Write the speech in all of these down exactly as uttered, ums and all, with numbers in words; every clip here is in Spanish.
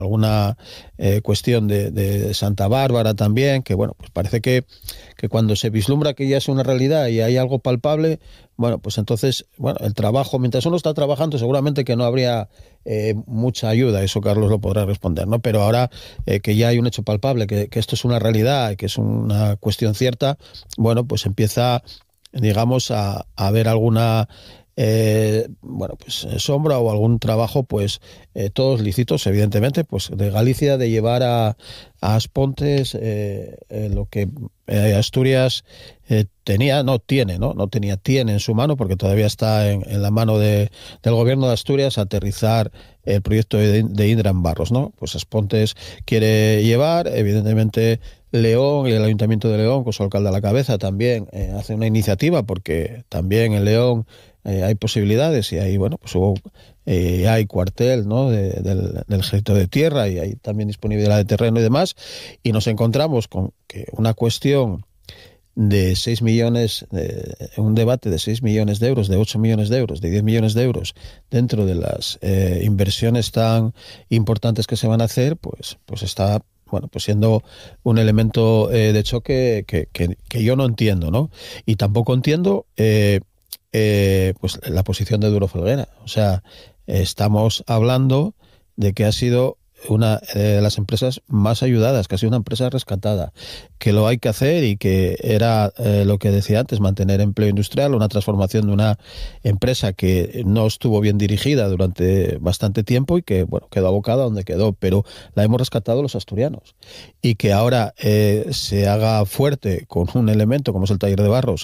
alguna eh, cuestión de, de Santa Bárbara también, que bueno, pues parece que, que cuando se vislumbra que ya es una realidad y hay algo palpable, bueno, pues entonces, bueno, el trabajo, mientras uno está trabajando, seguramente que no habría eh, mucha ayuda, eso Carlos lo podrá responder, ¿no? Pero ahora eh, que ya hay un hecho palpable, que, que esto es una realidad, que es una cuestión cierta, bueno, pues empieza, digamos, a, a haber alguna Eh, bueno, pues sombra o algún trabajo, pues eh, todos lícitos, evidentemente, pues de Galicia, de llevar a, a Aspontes eh, eh, lo que eh, Asturias eh, tenía, no tiene, ¿no? No tenía, tiene en su mano, porque todavía está en, en la mano de, del gobierno de Asturias aterrizar el proyecto de, de Indra en Barros, ¿no? Pues Aspontes quiere llevar, evidentemente León y el Ayuntamiento de León, con su alcalde a la cabeza, también eh, hace una iniciativa, porque también en León Eh, hay posibilidades y hay, bueno, pues hubo, eh, hay cuartel, ¿no? de, del, del Ejército de Tierra y hay también disponibilidad de terreno y demás, y nos encontramos con que una cuestión de seis millones, de, un debate de seis millones de euros, de ocho millones de euros, de diez millones de euros dentro de las eh, inversiones tan importantes que se van a hacer, pues, pues está, bueno, pues siendo un elemento eh, de choque que, que, que yo no entiendo, ¿no? Y tampoco entiendo eh, Eh, pues la posición de Duro Felguera. O sea, estamos hablando de que ha sido una de las empresas más ayudadas, que ha sido una empresa rescatada, que lo hay que hacer y que era eh, lo que decía antes, mantener empleo industrial, una transformación de una empresa que no estuvo bien dirigida durante bastante tiempo y que, bueno, quedó abocada donde quedó, pero la hemos rescatado los asturianos. Y que ahora eh, se haga fuerte con un elemento como es el taller de Barros,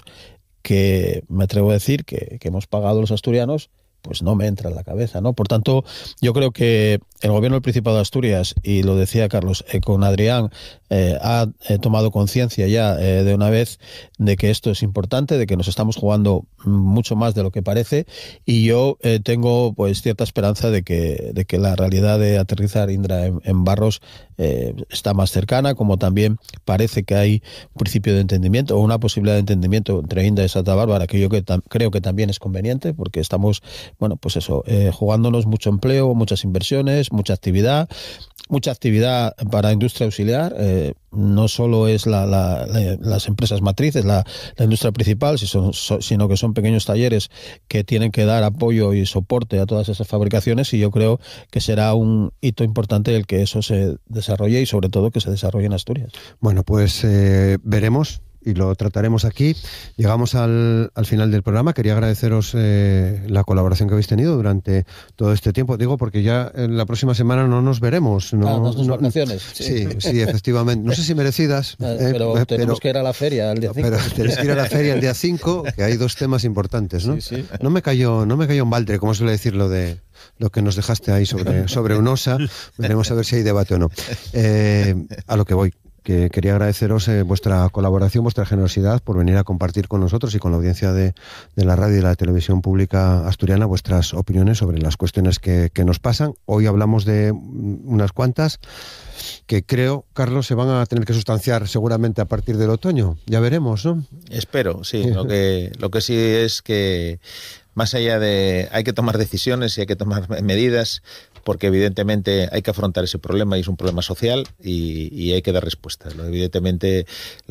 que me atrevo a decir que, que hemos pagado los asturianos, pues no me entra en la cabeza, ¿no? Por tanto, yo creo que el gobierno del Principado de Asturias, y lo decía Carlos, eh, con Adrián, eh, ha eh, tomado conciencia ya eh, de una vez de que esto es importante, de que nos estamos jugando mucho más de lo que parece, y yo eh, tengo pues cierta esperanza de que, de que la realidad de aterrizar Indra en, en Barros eh, está más cercana, como también parece que hay un principio de entendimiento o una posibilidad de entendimiento entre Indra y Santa Bárbara, que yo que tam- creo que también es conveniente, porque estamos, bueno, pues eso, eh, jugándonos mucho empleo, muchas inversiones, mucha actividad, mucha actividad para industria auxiliar, eh, no solo es la, la, la, las empresas matrices, la, la industria principal, si son, so, sino que son pequeños talleres que tienen que dar apoyo y soporte a todas esas fabricaciones, y yo creo que será un hito importante el que eso se desarrolle y sobre todo que se desarrolle en Asturias. Bueno, pues eh, veremos y lo trataremos aquí. Llegamos al, al final del programa. Quería agradeceros eh, la colaboración que habéis tenido durante todo este tiempo. Digo, porque ya en la próxima semana no nos veremos. No, ah, las dos no, vacaciones. Sí, sí, sí, efectivamente. No sé si merecidas. Eh, pero eh, tenemos pero, que ir a la feria el día cinco. Pero tenéis que ir a la feria el día cinco, que hay dos temas importantes, ¿no? Sí, sí. No me cayó, no me cayó un baldre, como suele decir lo de lo que nos dejaste ahí sobre, sobre UNOSA. Veremos a ver si hay debate o no. Eh, a lo que voy. Que quería agradeceros eh, vuestra colaboración, vuestra generosidad por venir a compartir con nosotros y con la audiencia de, de la radio y la televisión pública asturiana vuestras opiniones sobre las cuestiones que, que nos pasan. Hoy hablamos de unas cuantas que creo, Carlos, se van a tener que sustanciar seguramente a partir del otoño. Ya veremos, ¿no? Espero, sí. Lo que, lo que sí es que más allá de... hay que tomar decisiones y hay que tomar medidas, porque evidentemente hay que afrontar ese problema y es un problema social y, y hay que dar respuestas. Evidentemente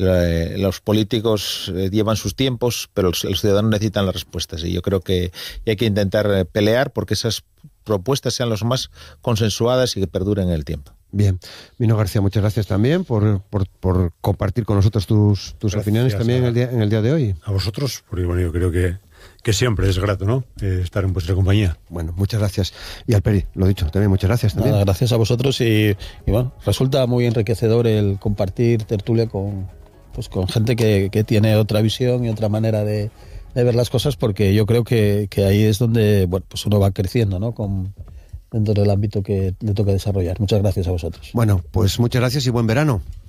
los políticos llevan sus tiempos, pero los, los ciudadanos necesitan las respuestas y yo creo que hay que intentar pelear porque esas propuestas sean las más consensuadas y que perduren en el tiempo. Bien. Mino García, muchas gracias también por, por, por compartir con nosotros tus, tus opiniones también en el, día, en el día de hoy. A vosotros, porque bueno, yo creo que que siempre es grato, ¿no? Eh, estar en vuestra compañía. Bueno, muchas gracias. Y al Peri, lo dicho, también muchas gracias. También. Nada, gracias a vosotros y, y bueno, resulta muy enriquecedor el compartir tertulia con, pues, con gente que, que tiene otra visión y otra manera de, de ver las cosas, porque yo creo que, que ahí es donde, bueno, pues uno va creciendo, ¿no? Con, dentro del ámbito que le toca desarrollar. Muchas gracias a vosotros. Bueno, pues muchas gracias y buen verano.